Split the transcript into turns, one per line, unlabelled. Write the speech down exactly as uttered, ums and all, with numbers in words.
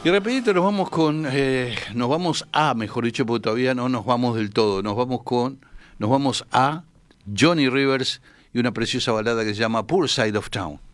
Y rapidito nos vamos con, eh, nos vamos a, mejor dicho, porque todavía no nos vamos del todo, nos vamos con, nos vamos a Johnny Rivers y una preciosa balada que se llama Poor Side of Town.